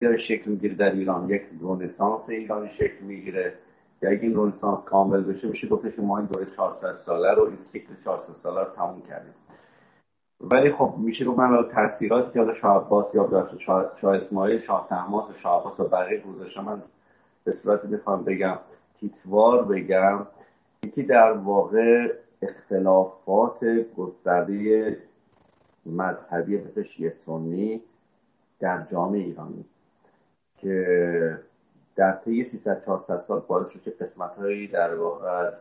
شکل میگیره در ایران، یک رنسانس ایرانی شکل میگیره که اگه این رنسانس کامل بشه میشه گفتش که ما این دوره 400 ساله رو، این سیکل 400 ساله رو تموم کردیم. ولی خب میشه گفت من تاثیراتی که حالا شاه عباس یا شاه اسماعیل، شاه طهماسب و شاه عباس و بقیه گذاشتن، من به صورت میخوام بگم تیتوار بگم. یکی در واقع اختلافات گسترده مذهبی مثل شیعه سنی در جامعه ایرانی که در طی 300-400 سال باعث شد که قسمت‌هایی در واقع از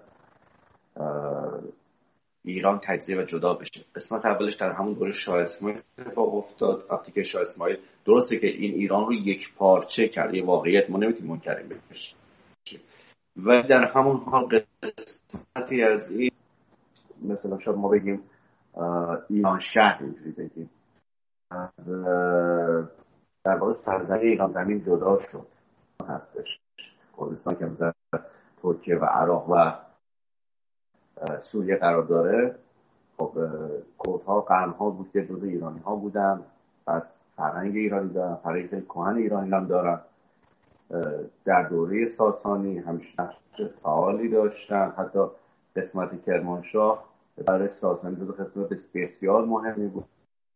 ایران تجزیه و جدا بشه. قسمت اولش در همون دوره شاه اسماعیل اتفاق افتاد، وقتی که شاه اسماعیل درسته که این ایران رو یک پارچه کرد، یه واقعیت ما نمیتونیم منکر بشه، ولی در همون حال قسمتی از این، مثلا شاید ما بگیم ایران شهر، اینجوری بگیم، از در واقع سرزمین ایران زمین جدا شد هستش. کردستان که مثلا ترکیه و عراق و سوریه قرار داره، خب کردها قرنها بود که جزء ایرانی ها بودن، بعد فرهنگ ایرانی دارن، فرهنگ کهن ایرانی هم دارن. در دوره ساسانی همیشه نقش فعالی داشتن، حتی قسمت کرمانشاه برای ساسانی جزء قسمت بسیار مهمی بود.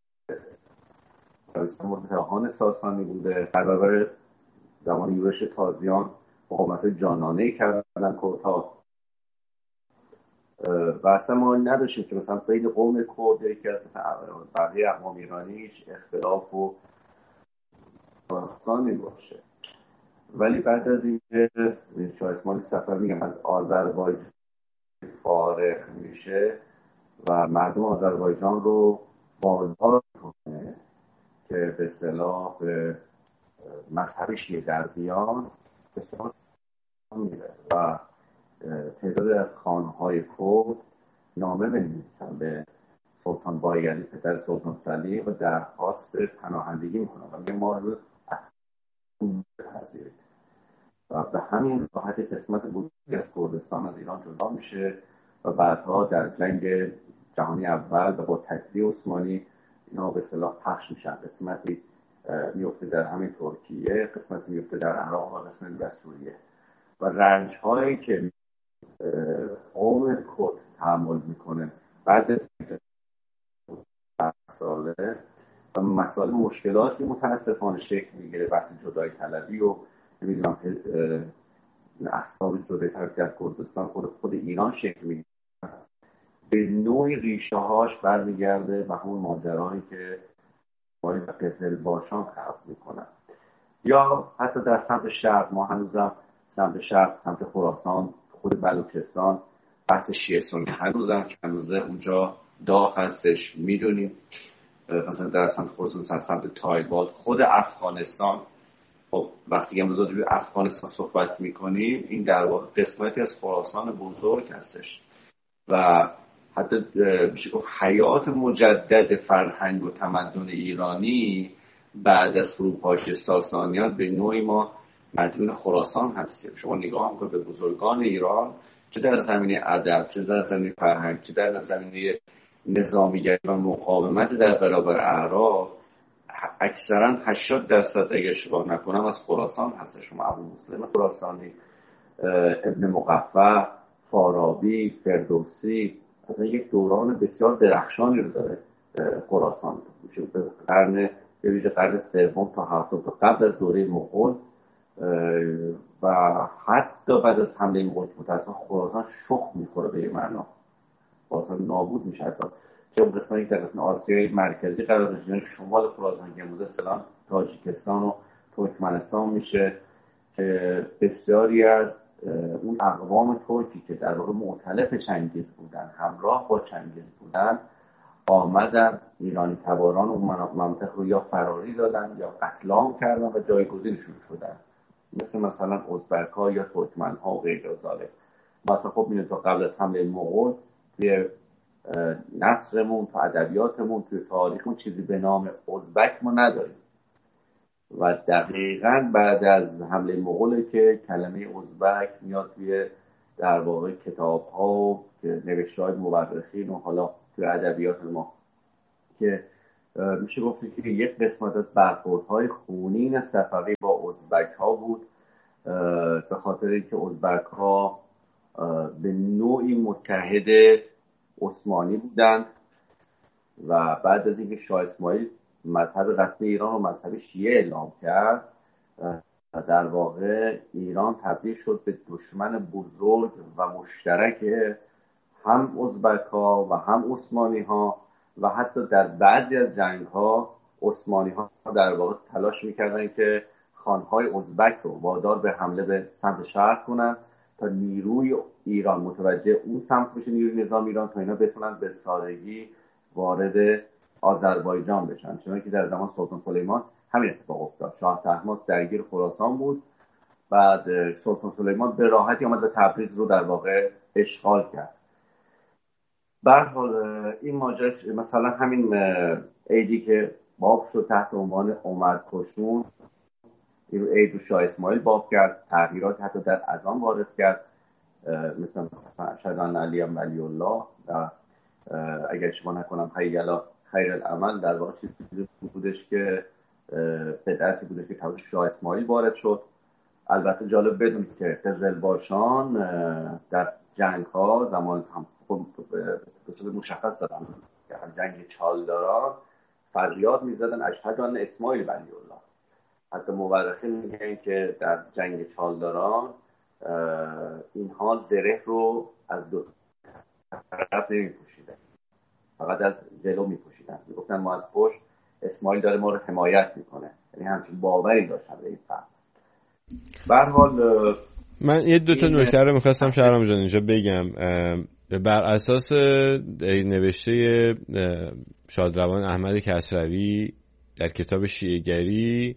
مرتهان ساسانی بوده، در برابر زمان یورش تازیان مقاومت جانانه‌ای کردن کردها و اصلا ما نداشتیم که مثلا بین قوم کرد که مثلا بقیه اقوام ایرانیش اختلاف و داستانی باشه. ولی بعد از اینکه شاه اسماعیل سفر میگم از آذربایجان فارغ میشه و مردم آذربایجان رو وادار کنه که به اصطلاح مذهب شیعه در بیان، به اصطلاح میره و تعداد از خانهای کرد نامه بنویسن به سلطان بایگلی پدر سلطان سلیم و درخواست پناهندگی میکنن و میگه ما رو پذیرید و به همین راحت قسمت بزرگی از کردستان از ایران جدا میشه و بعدها در جنگ جهانی اول و با تجزیه عثمانی اینا به اصطلاح پخش میشن. قسمتی میفته در همین ترکیه، قسمتی میفته در عراق و قسمتی در سوریه و رنج هایی که قوم کرد تحمل میکنه بعد ساله و مسائل مشکلاتی متاسفانه شکل میگیره، بحث جدای طلبی و نمیدونم احساب جدای طلبی در کردستان خود ایران شکل میگیره، به نوعی ریشه هاش برمیگرده به همون ماجرایی که باید قزلباشان خلق میکنن. یا حتی در سمت شرق، ما هنوزم سمت شرق، سمت خراسان، خود بلوچستان بحث شیعه سنی هنوزم که هنوزه اونجا داغ هستش. میدونیم مثلا در سمت خراسان، سمت تایباد، خود افغانستان. خب وقتی که امروز روی افغانستان صحبت میکنیم، این در واقع قسمتی از خراسان بزرگ هستش و حتی میشه گفت حیات مجدد فرهنگ و تمدن ایرانی بعد از فروپاشی ساسانیان به نوعی ما مدیون خراسان هستیم. شما نگاه هم کنید به بزرگان ایران، چه در زمینه ادب، چه در زمینه فرهنگ، چه در زمینه نظامیگری و مقاومت در برابر اعراب، اکثرا 80% اگه اشتباه نکنم از خراسان هست. شما ابو مسلم خراسانی، ابن مقفع، فارابی، فردوسی، اصلا یک دوران بسیار درخشانی رو داره خراسان. به قرن به ویژه قرن سوم تا هفتم تا قبل از دوره مغول و حتی بعد از حمله مغول متأسفانه خراسان شخم میخوره به یه معنا، خراسان نابود میشه. حتی چه اون قسمتی در قسمت آسیای مرکزی قرار داشت، یعنی شمال خراسان که امروز اصلا تاجیکستان و ترکمنستان میشه، که بسیاری از اون اقوام ترکی که در واقع مؤتلف چنگیز بودن، همراه با چنگیز بودن، آمدن ایرانی تباران اون مناطق رو یا فراری دادن یا قتل عام کردن و جایگزینشون شدن، مثلا ازبک ها یا ترکمن ها و غیر ذالک. مثلا خب میدونید تا قبل از حمله مغول توی نثرمون، تو ادبیاتمون، توی تاریخمون چیزی به نام ازبک ما نداریم و دقیقاً بعد از حمله مغول که کلمه ازبک میاد توی در واقع کتاب ها و نوشته های مورخین و حالا توی ادبیات ما که میشه گفت که یک قسمت از برخوردهای خونین صفوی با ازبک ها بود، به خاطر اینکه ازبک ها به نوعی متحد عثمانی بودند و بعد از اینکه شاه اسماعیل مذهب رسمی ایران رو مذهب شیعه اعلام کرد، در واقع ایران تبدیل شد به دشمن بزرگ و مشترک هم ازبک ها و هم عثمانی ها و حتی در بعضی از جنگ ها عثمانی ها در واقع تلاش میکردن که خانهای ازبک رو وادار به حمله به سمت شرق کنن تا نیروی ایران متوجه اون سمت بشه، نیروی نظام ایران، تا اینا بتونن به سادگی وارد آذربایجان بشن. چون در زمان سلطان سلیمان همین اتفاق افتاد. شاه طهماسب درگیر خراسان بود، بعد سلطان سلیمان به راحتی آمد و تبریز رو در واقع اشغال کرد. به هر حال این ماجرا مثلا همین عیدی که باب شد تحت عنوان عمر کشون، این عید رو شاه اسماعیل باب کرد، تغییرات حتی در اذان وارد کرد، مثلا اشهد ان علی ولی الله و اگر شما نکنم حی علی خیر العمل، در واقع چیزی بودش که بدعتی بودش که توسط شاه اسماعیل وارد شد. البته جالب بدونید که قزلباشان در جنگ ها زمان هم به صورت مشخص دادن که جنگ چالداران فریاد میزدن اشهد ان اسماعیل ولی الله. حتی مورخین میگن که در جنگ چالداران اینها زره رو از دو طرف نمیپوشیدن، فقط از جلو میپوشیدن. میگفتن ما از پشت اسماعیل داره ما رو حمایت میکنه، یعنی همچین باوری داشتن به این فهم. به هر حال من یه دو تا نکته رو می‌خواستم شهرام جان اینجا بگم. بر اساس نوشته شادروان احمد کسروی در کتاب شیعه‌گری،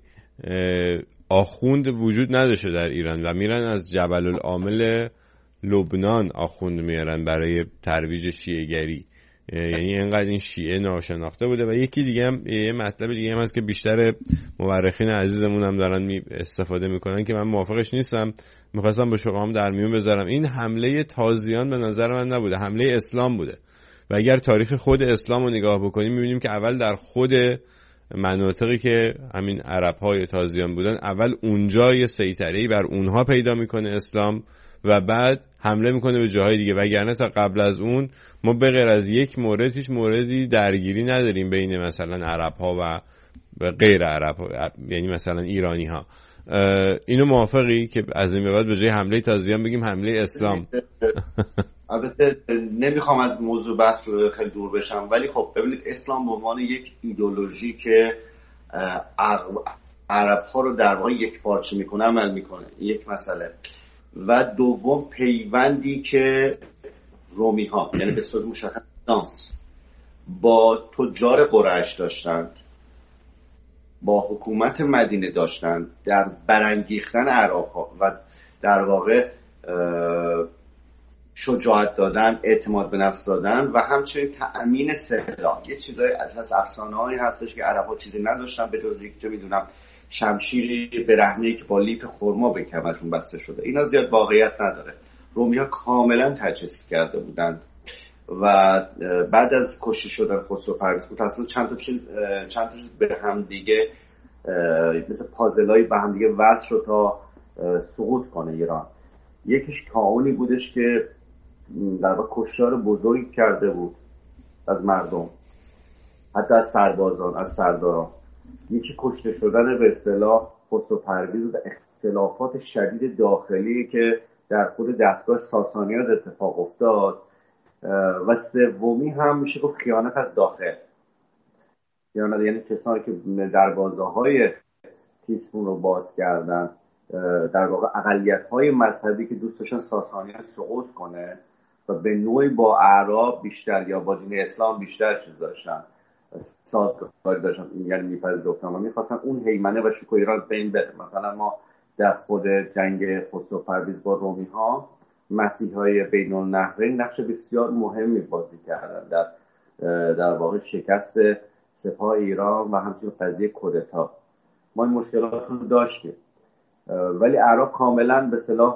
آخوند وجود نداشته در ایران و میرن از جبل العامل لبنان آخوند میارن برای ترویج شیعه‌گری. یعنی اینقدر این شیعه ناشناخته بوده. و یکی دیگه هم یه مطلب دیگه هم هست که بیشتر مورخین عزیزمون هم دارن استفاده میکنن که من موافقش نیستم، میخواستم با شما هم در میون بذارم. این حمله تازیان به نظر من نبوده، حمله اسلام بوده. و اگر تاریخ خود اسلام رو نگاه بکنیم میبینیم که اول در خود مناطقی که همین عرب‌های تازیان بودن، اول اونجا یه سیطره‌ای بر اونها پیدا میکنه اسلام و بعد حمله میکنه به جاهای دیگه. وگرنه تا قبل از اون ما به غیر از یک مورد هیچ موردی درگیری نداریم بین مثلا عرب‌ها و غیر عرب‌ها، یعنی مثلا ایرانی‌ها. اینو موافقی که از این به بعد به جای حمله تازیان بگیم حمله اسلام؟ البته نمیخوام از موضوع بحث رو خیلی دور بشم، ولی خب ببینید اسلام به عنوان یک ایدئولوژی که عرب‌ها رو در واقع یک پارچه میکنه عمل میکنه، یک مسئله. و دوم پیوندی که رومی ها یعنی به صورت مشخص دانس با تجار قریش داشتند، با حکومت مدینه داشتند در برانگیختن عرب ها و در واقع شجاعت دادن، اعتماد به نفس دادن و همچنین تأمین سلاح. یه چیزای از افسانه‌هایی هستش که عرب‌ها چیزی نداشتن به جز اینکه میدونم شمشیری برهنه‌ای که با لیف خرما به کمرشون بسته شده. اینا زیاد واقعیت نداره. رومی‌ها کاملا تجهیز کرده بودند و بعد از کشته شدن خسرو پرویز متأسفانه چند تا چیز به هم دیگه مثل پازلای به هم دیگه وصل شد تا سقوط کنه ایران. یکیش طاعونی بودش که در واقع کشتار بزرگی کرده بود از مردم، حتی از سربازان، از سرداران. یکی کشته شدن به اصطلاح خسرو پرویز و اختلافات شدید داخلی که در خود دستگاه ساسانیان اتفاق افتاد. و سومی هم میشه گفت خیانت از داخل، خیانت یعنی کسانی که دروازه‌های تیسفون رو باز کردن، در واقع اقلیت‌های مذهبی که دوست داشتن ساسانیان سقوط کنه و به نوعی با اعراب بیشتر یا با دین اسلام بیشتر چیز داشتن، سازگاری داشتن، یعنی میپذیرفتن و میخواستن اون هیمنه و شکوه ایران بین بره. مثلا ما در خود جنگ خسرو پرویز با رومی ها مسیحای بین النهرین نقش بسیار مهمی بازی کردن در واقع شکست سپاه ایران و همچنین قضیه کودتا. ما این مشکلات رو داشتیم ولی اعراب کاملا به اصطلاح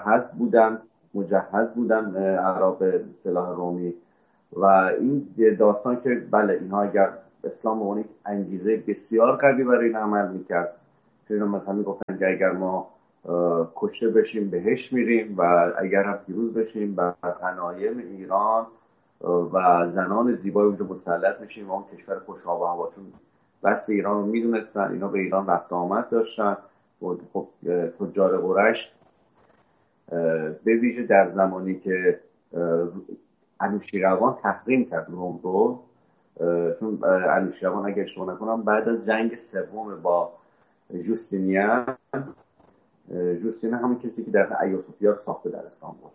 مجهز بودن اعراب به اصطلاح رومی. و این داستان که بله اینها اگر اسلام به عنوان یک انگیزه بسیار قوی برای این عمل میکرد. چون مثلا میگفتن که اگر ما کشته بشیم بهش میریم و اگر هم پیروز بشیم بر غنایم ایران و زنان زیبای اونجا مسلط میشیم و اون کشور خوش آب و هوا، چون بس ایران رو میدونستن، اینا به ایران رفت آمد داشتن. خب تجار قریش به ویژه در زمانی که انوشیروان تحریم کرد روم رو، چون انوشیروان اگه اشتباه نکنم بعد از جنگ سوم با جوستینیان همون کسی که در ایا صوفیا رو ساخته در استانبول،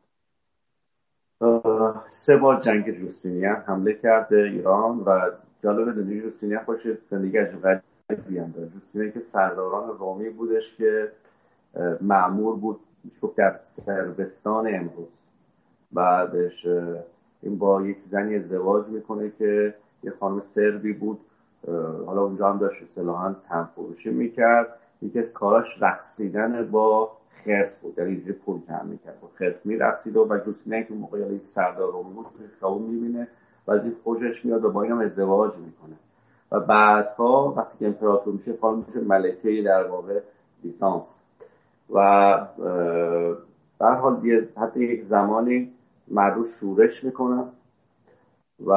3 بار جنگ جوستینیان حمله کرده ایران. و جالب بدونید جوستینیان خوش زندگی عجیب غریبی هم داره. جوستینیان که سرداران رومی بودش که مأمور بود در صربستان امروز. بعدش این با یک زنی ازدواج میکنه که یه خانم سربی بود، حالا اونجا هم داشت اصطلاحاً تنفروشی میکرد. یکی از کاراش رقصیدن با خرس بود، یعنی اینجوری پول کم میکرد، با خرس میرقصید و جوستینیان که موقع یک سردار رومی بود خیابون میبینه و از این خوشش میاد و با اینم ازدواج میکنه و بعدها وقتی که امپراتور میشه فال میشه ملکه در واقع بیزانس. و به هر حال حتی یک زمانی مردم شورش میکنن و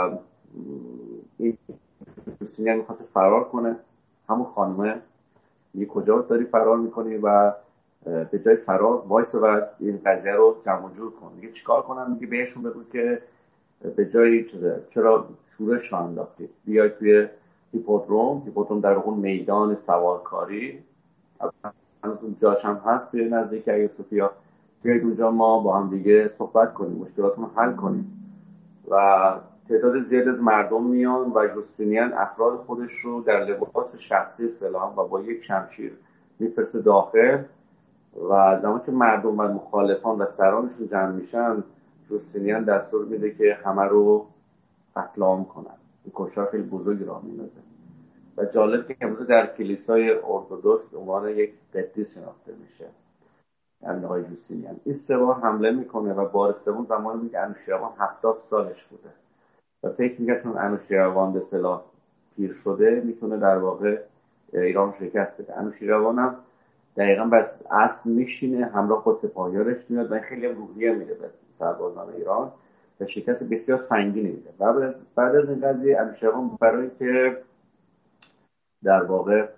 این جوستینیان میخواست فرار کنه. همون خانمه میگه کجا داری فرار میکنی و به جای فرار وایس و این قضیه رو جمع جور کن. میگه چیکار کنم؟ میگه بهشون بگو که به جای چرا شورش رو انداختید، بیاید توی هیپودروم در اون میدان سوارکاری، هنوز اون جاش هم هست توی نزدیک ایا صوفیا، بیاید اونجا ما با هم دیگه صحبت کنیم، مشکلاتون رو حل کنیم. و تعداد زیاد از مردم میان و جوستینیان افراد خودش رو در لباس شخصی سلام و با یک شمشیر میفرسته داخل و زمان که مردم و مخالفان و سرانشون جمع میشن، جوستینیان دستور میده که همه رو قتل عام کنن. این کشتار خیلی بزرگی راه میندازه و جالب که امروز در کلیسای ارتدوکس به عنوان یک قدیس شناخته میشه یعنی آقای جوستینیان. این 3 بار حمله میکنه و بار سوم زمانی که انوشیروان 70 سالش بوده و فکر میگه چون انوشیروان به اصطلاح پیر شده میتونه در واقع ایران شکست بده. انوشیروان هم دقیقاً بس اسب میشینه همراه با سپاهیانش میاد و خیلی روحیه میده به سربازان ایران و شکست بسیار سنگینی میده. بعد از این قضیه انوشیروان برای که در واقع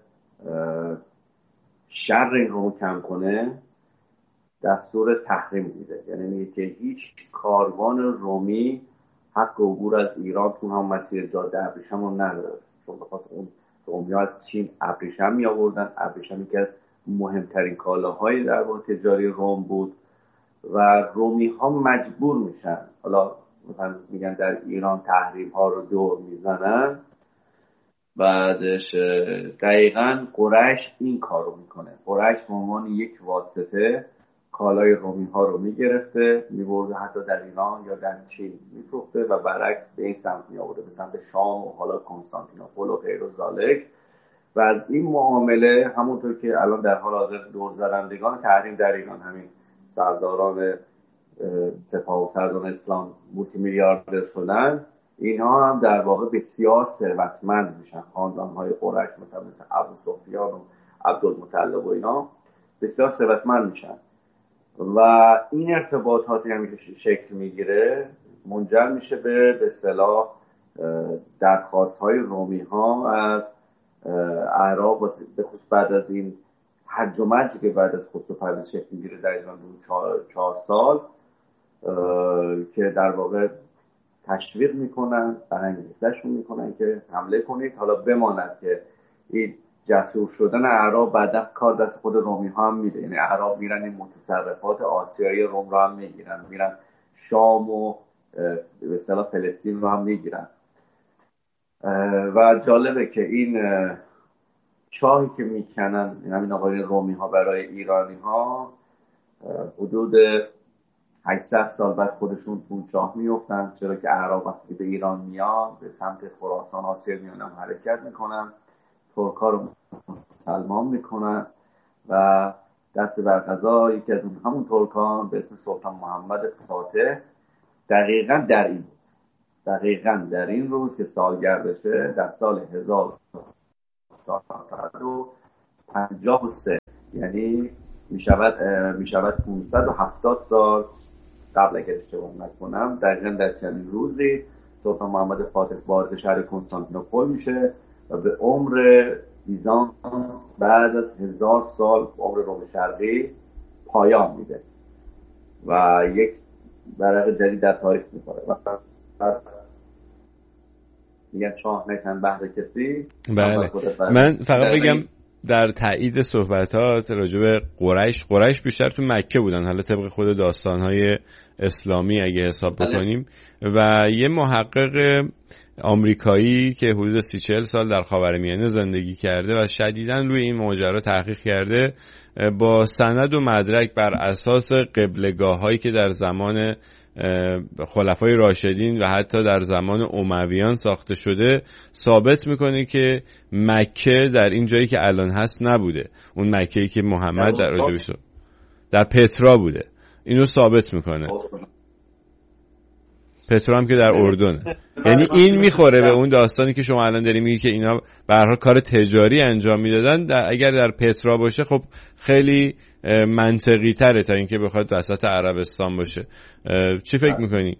شر این رو کم کنه دستور تحریم میده، یعنی میگه که هیچ کاروان رومی حق عبور از ایران تو هم مسیر جاده ابریشم رو نداره، چون بخاطر اون رومی‌ها از چین ابریشم می آوردن. ابریشم یکی از مهمترین کالاهای در واقع تجاری روم بود و رومی‌ها مجبور میشن، حالا مثلا میگن در ایران تحریم ها رو دور میزنن، بعدش دقیقاً قریش این کارو میکنه. قریش به عنوان یک واسطه کالای رومی ها رو میگرفته میبرده حتی در ایران یا در چین میفروخته و برعکس به این سمت میآورده، به سمت شام و حالا کنستانتینوپل و غیر ذالک. و از این معامله همونطور که الان در حال حاضر دورزدندگان تحریم در ایران همین سرداران سپاه و سردار اسلام مولتی میلیاردر شدن، اینها هم در واقع بسیار ثروتمند میشن. خاندان‌های قریش مثل ابوسفیان و عبدالمطلب و اینا بسیار ثروتمند میشن و این ارتباطاتی هم شکل میگیره منجر میشه به اصطلاح درخواست‌های رومی‌ها از اعراب، به خصوص بعد از این هرج و مرجی که بعد از خسرو پرویز شکل میگیره در ایران 4 سال، که در واقع تشویق میکنن، برانگیختشون میکنن که حمله کنید. حالا بماند که این جسور شدن اعراب بعدا کار دست خود رومی ها هم میده، یعنی اعراب میرن این متصرفات آسیایی روم رو هم میگیرن، میرن شام و به اصطلاح فلسطین رو هم میگیرن. و جالبه که این چاهی که میکنن همین آقای رومی ها برای ایرانی ها حدود 800 سال بعد خودشون تو چاه میفتن، چرا که اعراب وقتی به ایران میان به سمت خراسان آسیا میان هم حرکت میکنن، ترکا رو مسلمان میکنن و دست بر قضا یکی از همون ترکان به اسم سلطان محمد فاتح دقیقاً در این دقیقاً در این روز که سالگردشه در سال 1453، یعنی می شود 570 سال قبل، اگر اشتباه نکنم، دقیقاً در چنین روزی سلطان محمد فاتح وارد شهر کنستانتینوپل میشه و به عمر بیزانس بعد از 1000 سال عمر روم شرقی پایان میده و یک ورق جدید در تاریخ میخوره و میگن چاه نکن بهر کسی. بله. من فقط بگم در تایید صحبتات راجع به قریش بیشتر تو مکه بودن، حالا طبق خود داستان‌های اسلامی اگه حساب بکنیم، و یه محقق آمریکایی که حدود 30-40 سال در خاورمیانه زندگی کرده و شدیداً روی این ماجرا تحقیق کرده، با سند و مدرک بر اساس قبله‌گاه‌هایی که در زمان خلفای راشدین و حتی در زمان امویان ساخته شده ثابت میکنه که مکه در این جایی که الان هست نبوده. اون مکه‌ای که محمد در راجبش در پترا بوده، اینو ثابت میکنه. پترا هم که در اردنه. یعنی این میخوره به اون داستانی که شما الان داری میگی که اینا به هر حال کار تجاری انجام میدادن. اگر در پترا باشه خب خیلی منطقی تره تا اینکه بخواد وسط عربستان باشه. چی فکر میکنی؟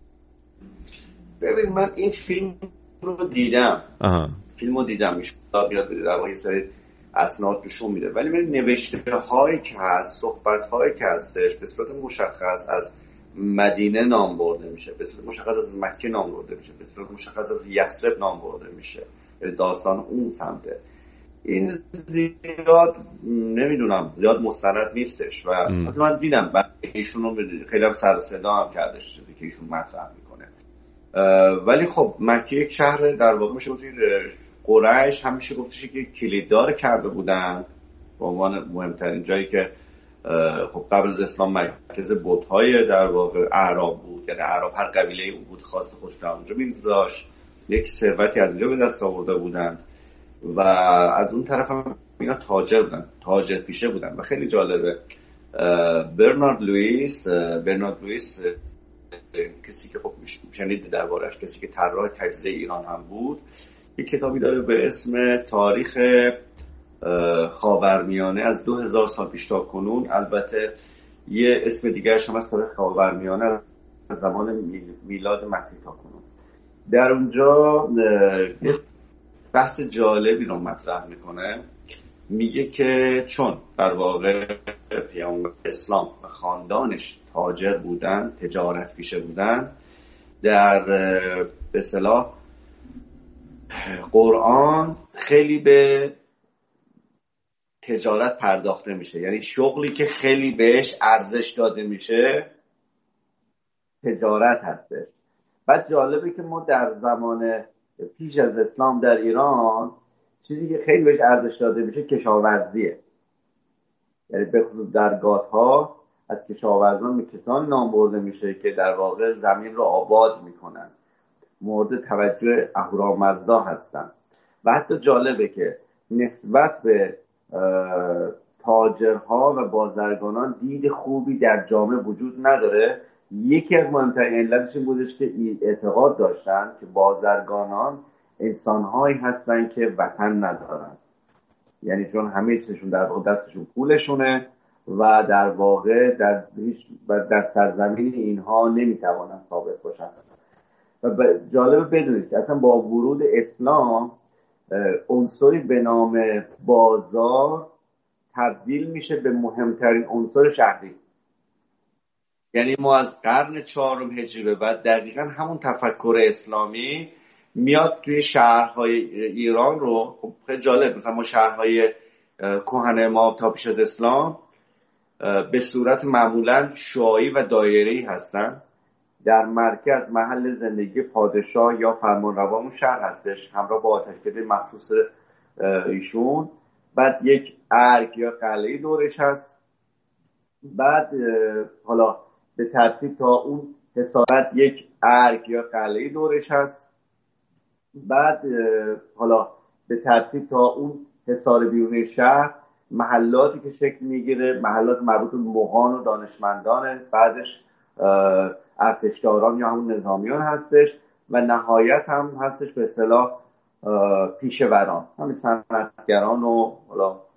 ببین من این فیلم رو دیدم. میشه بیاد در واقع سری اسناد نشون میده، ولی من نوشته هایی که هست، صحبت هایی که هستش به صورت مشخص از مدینه نام برده میشه، به صورت مشخص از مکه نام برده میشه، به صورت مشخص از یثرب نام برده میشه، داستان اون سمته. این زیاد نمیدونم زیاد مستند نیستش و من دیدم ایشون رو خیلی هم سر صدا هم کردش چیزی که ایشون مطرح میکنه. ولی خب مکه یک شهر در واقع میشه گفت قریش همیشه گفتش که کلیددار کعبه بودن به عنوان مهمترین جایی که خب قبل از اسلام مرکز بت‌های در واقع اعراب بود، یعنی اعراب هر قبیله ای بود خاص خودش رو اونجا می‌گذاشت، یک ثروتی از اینجا به دست آورده بودن و از اون طرف هم اینا تاجر بودن، تاجر پیشه بودن و خیلی جالبه. برنارد لوئیس کسی که خب شنید دربارش، کسی که طراح تجزیه ایران هم بود، یک کتابی داره به اسم تاریخ خاورمیانه از 2000 سال پیش تا کنون. البته یه اسم دیگرش هم از تاریخ خاورمیانه از زمان میلاد مسیح تا کنون. در اونجا یه بحث جالبی رو مطرح میکنه، میگه که چون در واقع پیامبر اسلام و خاندانش تاجر بودن، تجارت پیشه بودن، در به اصطلاح قرآن خیلی به تجارت پرداخته میشه، یعنی شغلی که خیلی بهش ارزش داده میشه تجارت هسته. بعد جالبه که ما در زمان پیش از اسلام در ایران چیزی که خیلی بهش ارزش داده میشه کشاورزیه، یعنی به خصوص درگاه‌ها از کشاورزان به کسان نام برده میشه که در واقع زمین رو آباد میکنن، مورد توجه اهورامزدا هستن. و حتی جالبه که نسبت به تاجرها و بازرگانان دید خوبی در جامعه وجود نداره. یکی از مهمترین علتش این بودش که اعتقاد داشتن که بازرگانان انسانهایی هستن که وطن ندارن، یعنی چون همه چیزشون در واقع دستشون پولشونه و در واقع در سرزمین اینها نمیتوانن ثابت باشن. و جالبه بدونید که اصلا با ورود اسلام عنصری به نام بازار تبدیل میشه به مهمترین عنصر شهری. یعنی ما از قرن 4 هجری به بعد دقیقاً همون تفکر اسلامی میاد توی شهرهای ایران رو. خب خیلی جالب، مثلا ما شهرهای کهنه ما تا پیش از اسلام به صورت معمولاً شعاعی و دایره‌ای هستن. در مرکز محل زندگی پادشاه یا فرمانروا اون شهر هستش، همراه با آتشکده مخصوص ایشون. بعد یک ارگ یا قلعه دورش هست. بعد حالا به ترتیب تا اون حصارت یک ارگ یا قلعه دورش هست. بعد حالا به ترتیب تا اون حصار بیرون شهر محلاتی که شکل میگیره، محلات مربوط به مغان و دانشمندانه. بعدش ارتشداران یا همون نظامیان هستش و نهایت هم هستش به اصطلاح پیشوران، همین صنعتگران و حالا